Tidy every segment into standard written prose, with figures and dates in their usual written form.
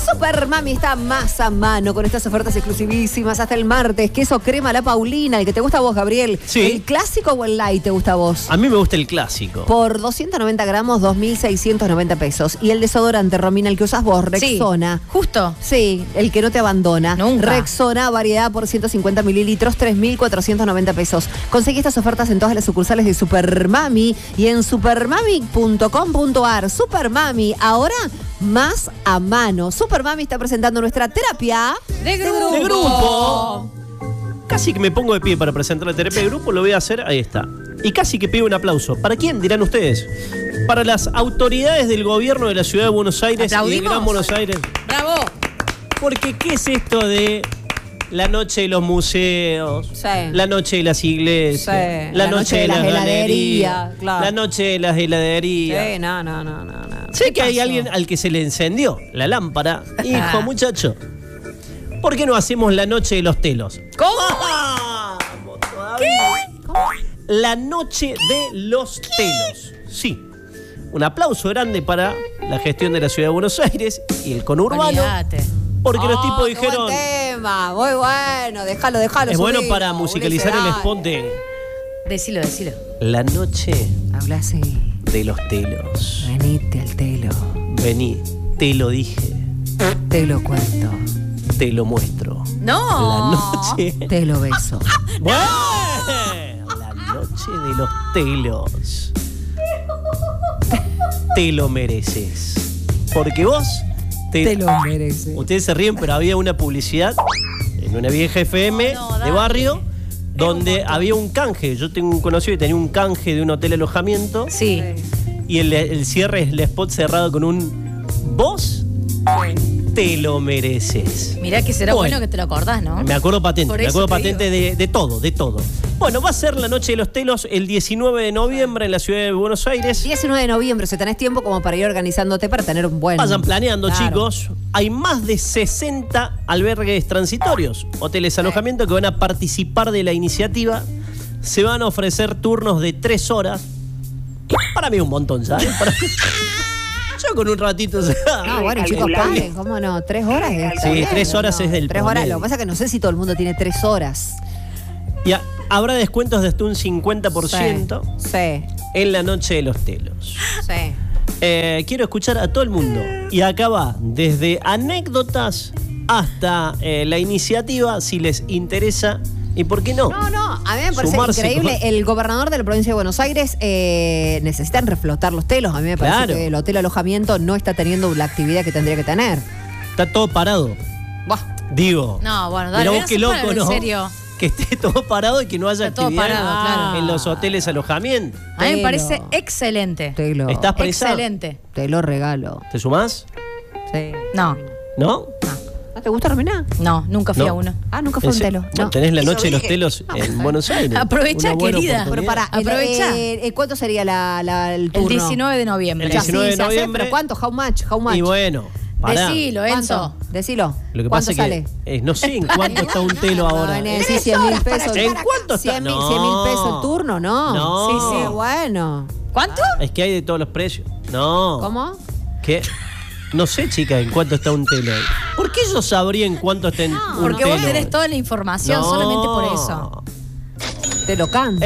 Super Mami está más a mano con estas ofertas exclusivísimas hasta el martes. Queso crema La Paulina, el que te gusta a vos, Gabriel. Sí. ¿El clásico o el light te gusta a vos? A mí me gusta el clásico. Por 290 gramos, 2.690 pesos. Y el desodorante Romina, el que usas vos, Rexona. Sí, justo. Sí, el que no te abandona. Nunca. Rexona, variedad por 150 mililitros, 3.490 pesos. Conseguí estas ofertas en todas las sucursales de Super Mami y en supermami.com.ar. Super Mami, ahora más a mano. Super Mami está presentando nuestra terapia De grupo. De grupo. Casi que me pongo de pie para presentar la terapia de grupo, lo voy a hacer, ahí está. Y casi que pido un aplauso. ¿Para quién, dirán ustedes? Para las autoridades del gobierno de la ciudad de Buenos Aires y de ¿Aplaudimos? Gran Buenos Aires. ¡Bravo! Porque ¿qué es esto de la noche de los museos? Sí. La noche de las iglesias. Sí. La noche de las heladerías, galerías. claro. La noche de las heladerías. Sí, no. Sé que hay alguien al que se le encendió la lámpara. Hijo, muchacho, ¿por qué no hacemos la noche de los telos? ¿Cómo? ¡Vamos todavía! La noche de los telos. Sí. Un aplauso grande para la gestión de la ciudad de Buenos Aires y el conurbano. Olvídate. Porque los tipos qué dijeron... buen tema, muy bueno, déjalo. Es bueno subilo, para musicalizar el spot de Decilo. la noche Habla así, de los telos. venite al telo, Vení, te lo dije, te lo cuento, te lo muestro. No. La noche... te lo beso. Bueno, la noche de los telos. Te lo mereces. Porque vos Te lo mereces. Ustedes se ríen, pero había una publicidad en una vieja FM No, de dale. barrio donde había un canje. Yo tengo un conocido que tenía un canje de un hotel alojamiento Sí. y el cierre es el spot cerrado con un vos te lo mereces. Mirá que será bueno que te lo acordás, ¿no? Me acuerdo patente, Por me eso acuerdo te patente de todo. Bueno, va a ser la Noche de los Telos el 19 de noviembre en la ciudad de Buenos Aires. 19 de noviembre, si tenés tiempo como para ir organizándote para tener un buen... Vayan planeando, Claro. chicos. Hay más de 60 albergues transitorios, hoteles alojamiento que van a participar de la iniciativa. Se van a ofrecer turnos de 3 horas. Para mí un montón, ¿sabes? Yo con un ratito... No, bueno, chicos, paguen, ¿cómo no? 3 horas. Está Sí, bien, 3 horas es del 3 horas, promedio. lo que pasa es que no sé si todo el mundo tiene 3 horas. Y habrá descuentos de hasta un 50% Sí, en la Noche de los Telos. sí. Quiero escuchar a todo el mundo. Y acá va, desde anécdotas hasta la iniciativa, si les interesa. ¿Y por qué no? No, a mí me parece Sumarse increíble. con- El gobernador de la provincia de Buenos Aires necesitan reflotar los telos. A mí me parece Claro. que el hotel alojamiento no está teniendo la actividad que tendría que tener. Está todo parado. Buah. Digo. No, bueno, dale. Mirá vos no qué se loco, paran, ¿no? En serio. Que esté todo parado y que no haya Está todo actividad parado, claro. en los hoteles alojamiento. A mí me Telo. parece excelente. Te lo, ¿Estás presa? Excelente. te lo regalo. ¿Te sumás? Sí. No, ¿No? ¿No te gusta, Romina? no, nunca fui No. a uno. Ah, nunca fue un telo. Bueno, No. tenés la Noche de los Telos en Buenos Aires. Aprovechá, Una buena querida. oportunidad. Pero para, Aprovecha. ¿cuánto sería el turno? El 19 de noviembre. El Ya, 19 de sí, ya sé, noviembre. pero ¿cuánto? How much? Y bueno, pará. Decilo, Enzo. ¿Cuánto? Decilo. Lo que ¿Cuánto pasa sale? es que no sé en cuánto está un telo ahora. No, sí, 100.000 pesos. ¿En cuánto está? 100.000 No. pesos el turno, ¿no? No. Sí, sí, bueno. ¿Cuánto? Es que hay de todos los precios. No. ¿Cómo? ¿Qué? No sé, chica, en cuánto está un telo. ¿Por qué yo sabría en cuánto está un Porque telo? vos tenés toda la información, No. solamente por eso. Te lo canto.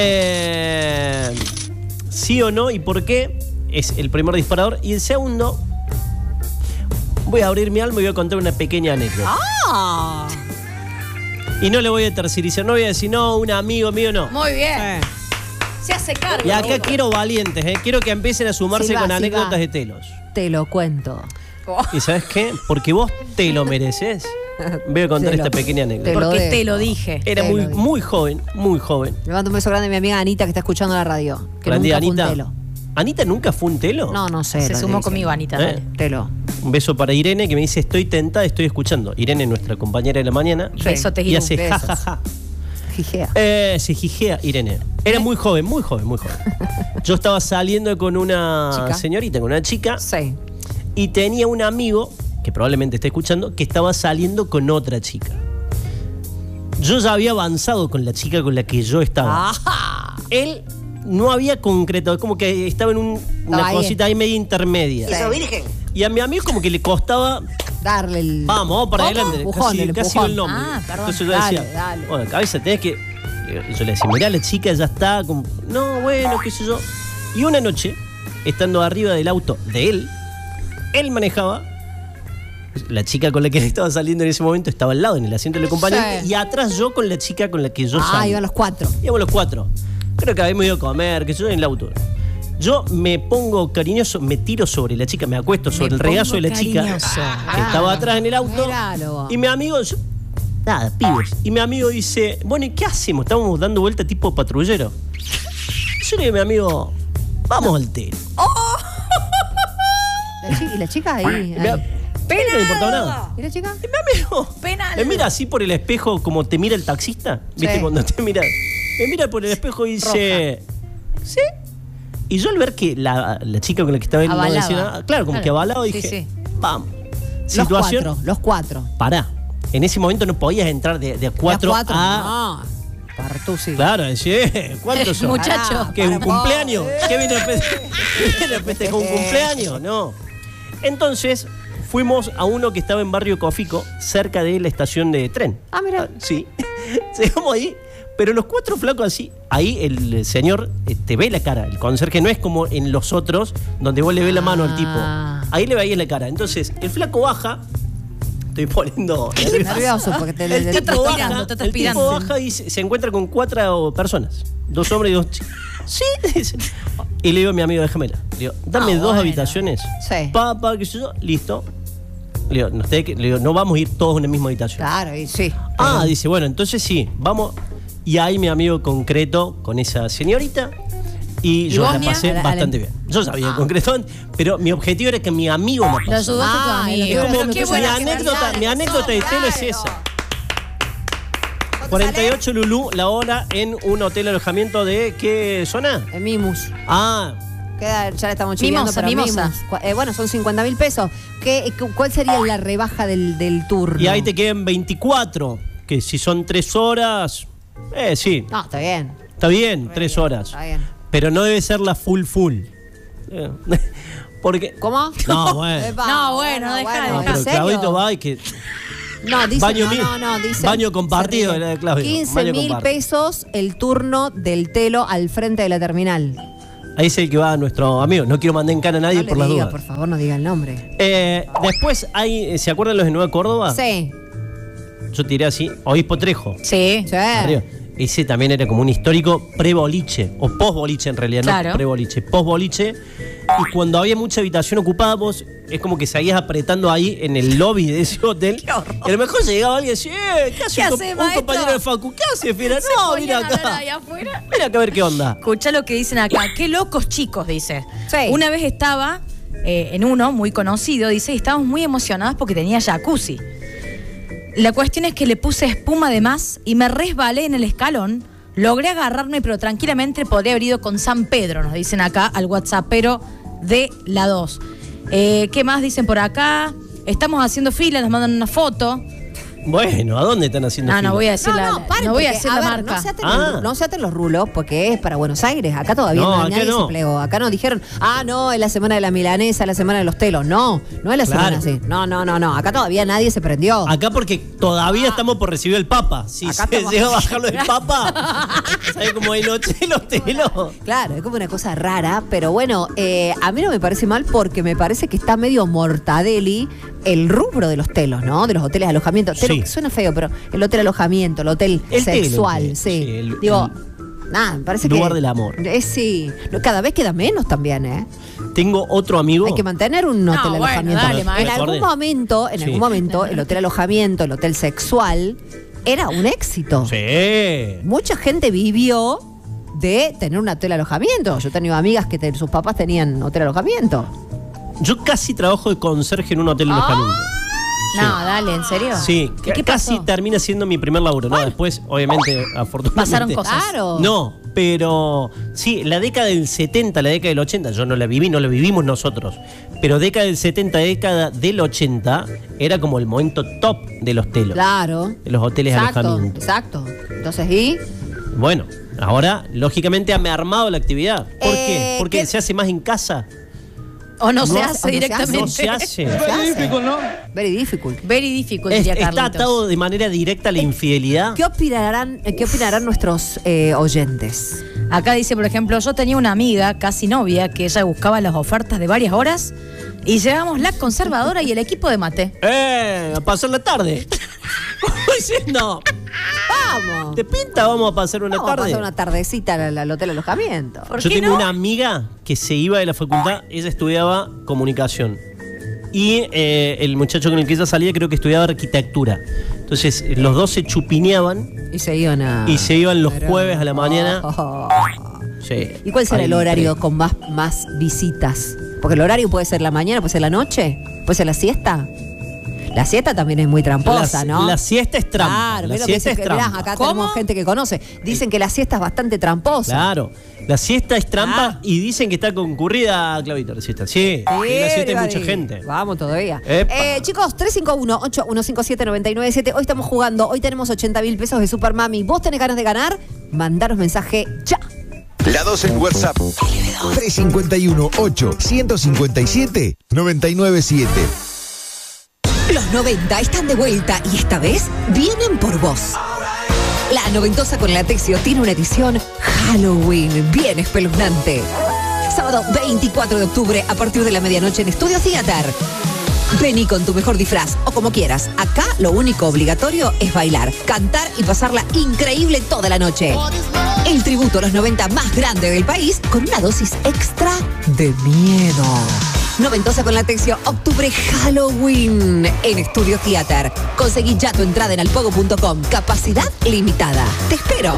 Sí o no y por qué es el primer disparador. Y el segundo, voy a abrir mi alma y voy a contar una pequeña anécdota. Ah. Y no le voy a tercerizar, no voy a decir, no, un amigo mío, no. Muy bien. Se hace cargo. Y acá quiero valientes, quiero que empiecen a sumarse Silva, con Silva. anécdotas de telos. Te lo cuento. ¿Y sabes qué? Porque vos te lo mereces. Voy a contar Te lo- esta pequeña te anécdota. lo Porque dejo. te lo dije. Era te lo digo. muy joven, muy joven. Le mando un beso grande a mi amiga Anita que está escuchando la radio. Que Grande, nunca fue un Anita. telo. ¿Anita nunca fue un telo? No sé. Se lo sumó dice. conmigo, Anita. ¿Eh? Dale. Telo. Un beso para Irene que me dice, estoy tentada, estoy escuchando. Irene, nuestra compañera de la mañana. Besotes, Y Iru. hace besos. jajaja. Jijea. Se jijea Irene. Era muy joven, muy joven, muy joven. Yo estaba saliendo con una Chica. señorita, con una chica, Sí. y tenía un amigo, que probablemente esté escuchando, que estaba saliendo con otra chica. Yo ya había avanzado con la chica con la que yo estaba. Ajá. Él no había concretado, como que estaba en una Estaba ahí. cosita ahí media intermedia. Sí. Y a mi amigo como que le costaba darle el... Vamos para ¿Cómo? adelante. Empujón, el Casi empujón. el nombre. Ah, perdón. Entonces yo decía, Dale, dale. bueno, cabeza, tenés que... Y yo le decía, mirá, la chica ya está... No, bueno, qué sé yo. Y una noche, estando arriba del auto de él manejaba... La chica con la que estaba saliendo en ese momento estaba al lado, en el asiento del acompañante. Sí. Y atrás yo con la chica con la que yo salí. Iban los 4. Íbamos los 4. Creo que habíamos ido a comer, que yo en el auto. Yo me pongo cariñoso, me tiro sobre la chica, me acuesto sobre el regazo de la chica que estaba atrás en el auto. Míralo. Y mi amigo, nada, pibes. Y mi amigo dice, bueno, ¿y qué hacemos? Estamos dando vuelta tipo patrullero. Yo le digo a mi amigo, vamos al telo. ¿Y la chica ahí? Y me- ahí. No le importaba nada. ¿Y la chica? Y mi amigo Penal. me mira así por el espejo como te mira el taxista. ¿Viste? Sí. Cuando te mira. Me mira por el espejo y dice, ¿sí? Y yo al ver que la chica con la que estaba él no Avalaba. decía nada, claro, como Claro. que avalaba, Sí, dije, sí. vamos. Situación, Los 4. pará. En ese momento no podías entrar de a 4 a... No. Partusi. Claro, decía, ¿cuántos son? Muchacho. ¿Qué, un Para cumpleaños? vos, ¿Qué viene a festejar un cumpleaños? No. Entonces, fuimos a uno que estaba en Barrio Cofico, cerca de la estación de tren. Ah, mira. Sí. Llegamos ahí, pero los 4 flacos así, ahí el señor te ve la cara. El conserje no es como en los otros, donde vos le ves la mano al tipo. Ahí le veías la cara. Entonces, el flaco baja. Estoy poniendo Nervioso porque te el Está tipo transpirando, baja, está el transpirando. tipo baja y se encuentra con 4 personas. 2 hombres y 2 chicas. Sí, dice. Y le digo a mi amigo, déjamela. Le digo, dame 2 bueno. habitaciones. Sí. Papá, qué sé yo, listo. Le digo, no vamos a ir todos en la misma habitación. Claro, y sí. Ah, dice, bueno, entonces sí, vamos. Y ahí mi amigo concretó con esa señorita. Y yo vos, la Nia? pasé bastante bien. Yo sabía concretó, pero mi objetivo era que mi amigo la Lo pasara. ayudaste a tu Ah, amigo. lo Pero ayudaste qué a tu buena amigo. Mi anécdota de telo es esa. 48 Lulú, la hora en un hotel alojamiento de ¿qué zona? En Mimus. Ah, Ya le estamos chiviando, Mimosa, pero mimosa. Mimus. Bueno, son 50.000 pesos. ¿Cuál sería la rebaja del turno? y ahí te quedan 24, que si son 3 horas, sí, No, está bien. está bien, 3 horas. Está bien. Pero no debe ser la full. Porque... ¿Cómo? No, bueno. Epa, No, bueno, deja, No, deja. pero ¿en serio? Claudito va y que... No, dice, Baño no, dice. baño compartido, era de Claudio. 15.000 Baño compartido. pesos el turno del telo al frente de la terminal. Ahí es el que va nuestro amigo. No quiero mandar en cara a nadie No por le las diga, dudas. por favor, no diga el nombre. Después hay, ¿se acuerdan los de Nueva Córdoba? Sí. Yo tiré así, Obispo Trejo. Sí. Sí. Arriba. Ese también era como un histórico pre-boliche, o post-boliche en realidad, Claro. no pre-boliche, post-boliche. Y cuando había mucha habitación ocupada, vos es como que seguías apretando ahí en el lobby de ese hotel. Qué horror. Y a lo mejor se llegaba alguien y decía, ¿qué hace, ¿Qué un, hace, un maestro? compañero de Facu? ¿Qué hace, Fiera? Se No, ponían mira a hablar acá. ahí afuera. Mira acá a ver qué onda. Escucha lo que dicen acá. Qué locos chicos, dice. Sí. Una vez estaba en uno muy conocido, dice, y estábamos muy emocionados porque tenía jacuzzi. La cuestión es que le puse espuma de más y me resbalé en el escalón. Logré agarrarme, pero tranquilamente podría haber ido con San Pedro, nos dicen acá, al WhatsAppero de la 2. ¿Qué más dicen por acá? Estamos haciendo fila, nos mandan una foto. Bueno, ¿a dónde están haciendo No, fila? no voy a decir paren, no voy a porque, decir la ver, marca. No se aten los rulos porque es para Buenos Aires. Acá todavía No, acá nadie no. se plegó. Acá no dijeron, no, es la semana de la milanesa, es la semana de los telos. No, no es la semana Claro. así. No. Acá todavía nadie se prendió. Acá porque todavía estamos por recibir el Papa. Si Acá se estamos- llega a bajarlo del Papa, ¿sabes cómo hay noche los telos? Claro, es como una cosa rara, pero bueno, a mí no me parece mal porque me parece que está medio mortadeli el rubro de los telos, ¿no? De los hoteles de alojamiento. Telo, Sí. que suena feo, pero el hotel alojamiento, el hotel El telo, sexual, el telo, sí. sí, el- Digo, nada, me parece lugar que... del amor. Sí, no, cada vez queda menos también, ¿eh? Tengo otro amigo. Hay que mantener un hotel bueno, alojamiento. dale, en maestro. algún momento, Sí. el hotel alojamiento, el hotel sexual, era un éxito. Sí. Mucha gente vivió de tener un hotel alojamiento. Yo he tenido amigas que sus papás tenían hotel alojamiento. Yo casi trabajo de conserje en un hotel de alojamiento. No, dale, ¿en serio? Sí, ¿Y qué casi pasó? termina siendo mi primer laburo, ¿no? Después, obviamente, afortunadamente. Pasaron cosas. Claro. No, pero sí, la década del 70, la década del 80, yo no la viví, no la vivimos nosotros. Pero década del 70, década del 80, era como el momento top de los telos. Claro. De los hoteles de Exacto, alojamiento. exacto. Entonces, ¿y? Bueno, ahora, lógicamente, ha mermado la actividad. ¿Por qué? Porque ¿qué? se hace más en casa. O no se No, hace o no se directamente. No se hace. Very difficult. Very difficult, ¿Está diría Carlitos. atado de manera directa a la infidelidad? ¿Qué opinarán nuestros oyentes? Acá dice, por ejemplo, yo tenía una amiga, casi novia, que ella buscaba las ofertas de varias horas y llevamos la conservadora y el equipo de mate. A pasar la tarde. Diciendo, Vamos. ¿te pinta? Vamos a pasar una Vamos a tarde. pasar una tardecita al hotel alojamiento. ¿Por Yo qué tengo no? una amiga que se iba de la facultad, ella estudiaba comunicación. Y el muchacho con el que ella salía creo que estudiaba arquitectura. Entonces los dos se chupineaban Y se iban los jueves a la mañana. Sí. ¿Y cuál será Ahí el horario con más visitas? Porque el horario puede ser la mañana, puede ser la noche, puede ser la siesta. La siesta también es muy tramposa, ¿no? La siesta es trampa. Claro, la mirá lo que siesta dicen es que- mirá, trampa. acá ¿Cómo? tenemos gente que conoce. Dicen que la siesta es bastante tramposa. Claro. La siesta es trampa Ah. y dicen que está concurrida, Clavito, la siesta. Sí, en la siesta hay mucha gente. Vamos todavía. Epa. Chicos, 351-8157-997. Hoy estamos jugando. Hoy tenemos 80.000 pesos de Super Mami. ¿Vos tenés ganas de ganar? Mandaros mensaje ya. La 2 en WhatsApp. 351-8-157-997. Los 90 están de vuelta y esta vez vienen por vos. La noventosa con Latexio tiene una edición Halloween bien espeluznante. Sábado 24 de octubre a partir de la medianoche en Estudio Theater. Vení con tu mejor disfraz o como quieras. Acá lo único obligatorio es bailar, cantar y pasarla increíble toda la noche. El tributo a los 90 más grande del país con una dosis extra de miedo. Noventosa con Latexio, octubre Halloween en Estudio Theater. Conseguí ya tu entrada en alpogo.com. Capacidad limitada. Te espero.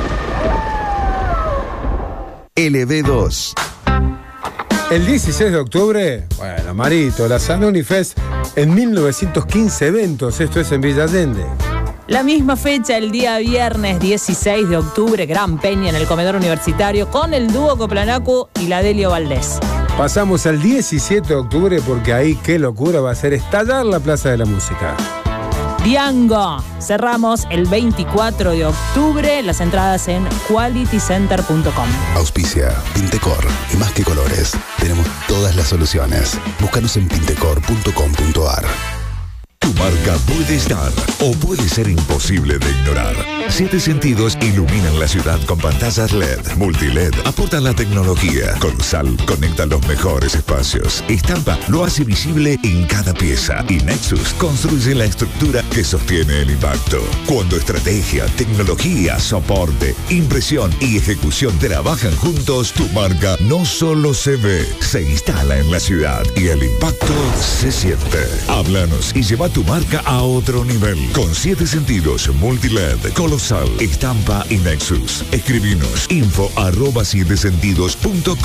LB2. El 16 de octubre, bueno, Marito, la Zanoni Fest en 1915 eventos, esto es en Villa Allende. La misma fecha, el día viernes 16 de octubre, gran peña en el comedor universitario con el dúo Coplanacu y la Delio Valdés. Pasamos al 17 de octubre porque ahí qué locura va a ser estallar la Plaza de la Música. Diango. Cerramos el 24 de octubre, las entradas en qualitycenter.com. Auspicia Pintecor y más que colores. Tenemos todas las soluciones. Búscanos en pintecor.com.ar. Tu marca puede estar o puede ser imposible de ignorar. 7 Sentidos iluminan la ciudad con pantallas LED, multiled, aportan la tecnología. Con Sal conectan los mejores espacios. Estampa lo hace visible en cada pieza. Y Nexus construye la estructura que sostiene el impacto. Cuando estrategia, tecnología, soporte, impresión y ejecución trabajan juntos, tu marca no solo se ve, se instala en la ciudad y el impacto se siente. Háblanos y lleva tu marca a otro nivel. Con 7 Sentidos, multiled, colosal, estampa y Nexus. Escribinos info@7sentidos.com.